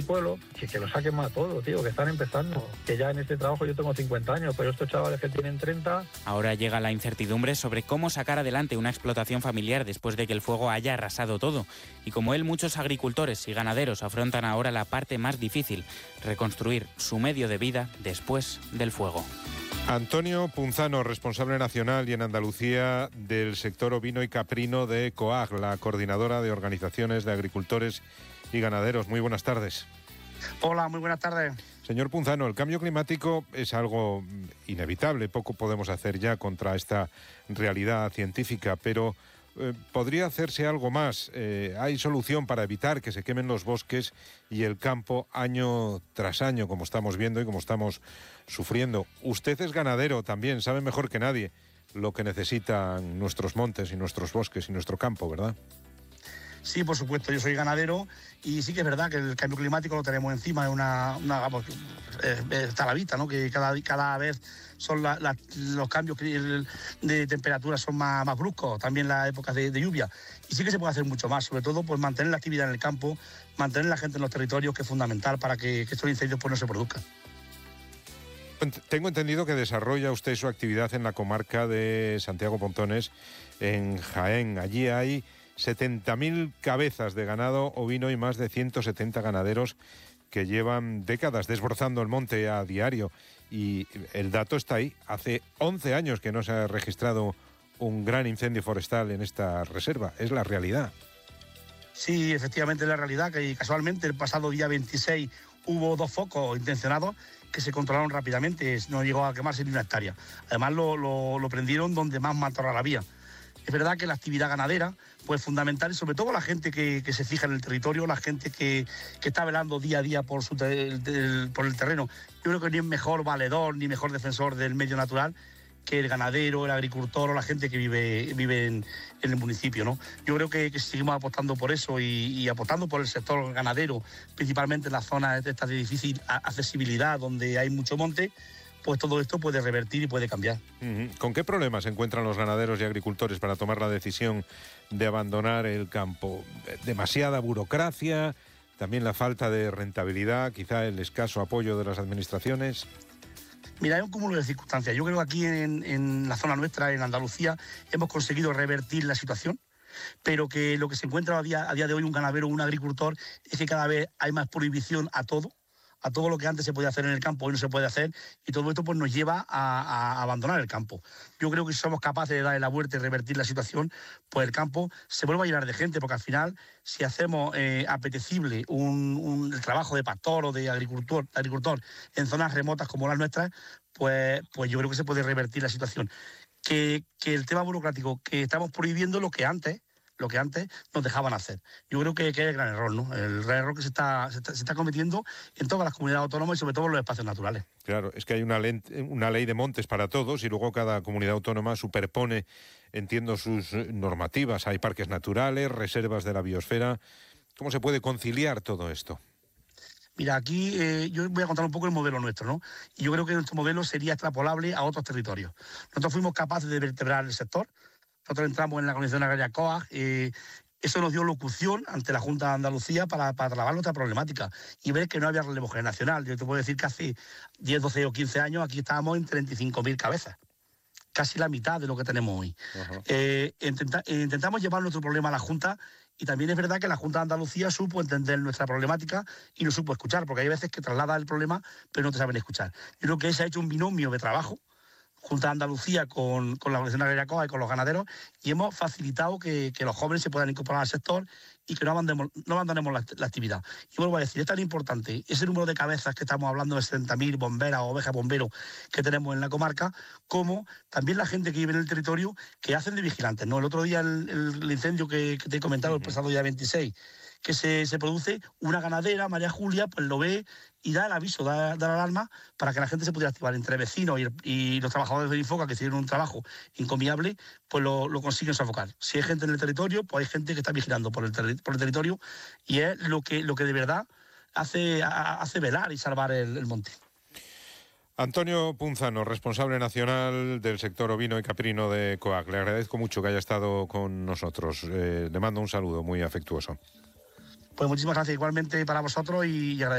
pueblo, que lo saquen más todo, tío, que están empezando. Que ya en este trabajo yo tengo 50 años, pero estos chavales que tienen 30... Ahora llega la incertidumbre sobre cómo sacar adelante una explotación familiar después de que el fuego haya arrasado todo. Y como él, muchos agricultores y ganaderos afrontan ahora la parte más difícil, reconstruir su medio de vida después del fuego. Antonio Punzano, responsable nacional y en Andalucía del sector ovino y caprino de COAG, la coordinadora de organizaciones de agricultores y ganaderos. Muy buenas tardes. Hola, muy buenas tardes. Señor Punzano, el cambio climático es algo inevitable, poco podemos hacer ya contra esta realidad científica, pero ¿podría hacerse algo más? ¿Hay solución para evitar que se quemen los bosques y el campo año tras año, como estamos viendo y como estamos sufriendo? Usted es ganadero también, sabe mejor que nadie lo que necesitan nuestros montes y nuestros bosques y nuestro campo, ¿verdad? Sí, por supuesto, yo soy ganadero y sí que es verdad que el cambio climático lo tenemos encima, está a la vista, ¿no? Que cada vez son los cambios de temperatura son más bruscos, también las épocas de lluvia. Y sí que se puede hacer mucho más, sobre todo pues mantener la actividad en el campo, mantener la gente en los territorios, que es fundamental para que estos incendios pues no se produzcan. Tengo entendido que desarrolla usted su actividad en la comarca de Santiago Pontones, en Jaén. Allí hay 70.000 cabezas de ganado ovino y más de 170 ganaderos que llevan décadas desbrozando el monte a diario. Y el dato está ahí. Hace 11 años que no se ha registrado un gran incendio forestal en esta reserva. Es la realidad. Sí, efectivamente es la realidad, que casualmente el pasado día 26 hubo 2 focos intencionados que se controlaron rápidamente. No llegó a quemarse ni una hectárea. Además lo prendieron donde más matorral había. Es verdad que la actividad ganadera pues, es fundamental, y sobre todo la gente que se fija en el territorio, la gente que está velando día a día por el terreno. Yo creo que ni es mejor valedor ni mejor defensor del medio natural que el ganadero, el agricultor o la gente que vive en el municipio, ¿no? Yo creo que seguimos apostando por eso y apostando por el sector ganadero, principalmente en las zonas de estas de difícil accesibilidad, donde hay mucho monte. Pues todo esto puede revertir y puede cambiar. ¿Con qué problemas se encuentran los ganaderos y agricultores para tomar la decisión de abandonar el campo? ¿Demasiada burocracia? ¿También la falta de rentabilidad? ¿Quizá el escaso apoyo de las administraciones? Mira, hay un cúmulo de circunstancias. Yo creo que aquí en la zona nuestra, en Andalucía, hemos conseguido revertir la situación, pero que lo que se encuentra a día de hoy un ganadero o un agricultor es que cada vez hay más prohibición a todo lo que antes se podía hacer en el campo, hoy no se puede hacer, y todo esto pues nos lleva a abandonar el campo. Yo creo que si somos capaces de darle la vuelta y revertir la situación, pues el campo se vuelve a llenar de gente, porque al final, si hacemos apetecible el trabajo de pastor o de agricultor en zonas remotas como las nuestras, pues yo creo que se puede revertir la situación. Que el tema burocrático, que estamos prohibiendo lo que antes nos dejaban hacer. Yo creo que es el gran error, ¿no? El gran error que se está cometiendo en todas las comunidades autónomas y sobre todo en los espacios naturales. Claro, es que hay una ley de montes para todos y luego cada comunidad autónoma superpone, entiendo, sus normativas. Hay parques naturales, reservas de la biosfera. ¿Cómo se puede conciliar todo esto? Mira, aquí yo voy a contar un poco el modelo nuestro, ¿no? Y yo creo que nuestro modelo sería extrapolable a otros territorios. Nosotros fuimos capaces de vertebrar el sector. Nosotros entramos en la Comisión Agraria COAG, eso nos dio locución ante la Junta de Andalucía para trabajar nuestra problemática y ver que no había relevo generacional. Yo te puedo decir que hace 10, 12 o 15 años aquí estábamos en 35.000 cabezas, casi la mitad de lo que tenemos hoy. Intentamos llevar nuestro problema a la Junta, y también es verdad que la Junta de Andalucía supo entender nuestra problemática y nos supo escuchar, porque hay veces que traslada el problema pero no te saben escuchar. Yo creo que se ha hecho un binomio de trabajo, Junta de Andalucía con la Comisión Agraria COAG y con los ganaderos, y hemos facilitado que los jóvenes se puedan incorporar al sector y que no abandonemos la actividad. Y vuelvo a decir, es tan importante ese número de cabezas que estamos hablando de 70.000 bomberas o ovejas bomberos que tenemos en la comarca, como también la gente que vive en el territorio que hacen de vigilantes, ¿no? El otro día el incendio que te he comentado, el pasado día 26, que se produce, una ganadera, María Julia, pues lo ve y da el aviso, da la alarma para que la gente se pudiera activar. Entre vecinos y los trabajadores de Infoca, que hicieron un trabajo encomiable, pues lo consiguen sofocar. Si hay gente en el territorio, pues hay gente que está vigilando por el territorio, y es lo que de verdad hace velar y salvar el monte. Antonio Punzano, responsable nacional del sector ovino y caprino de COAG. Le agradezco mucho que haya estado con nosotros. Le mando un saludo muy afectuoso. Pues muchísimas gracias igualmente para vosotros y agradezco.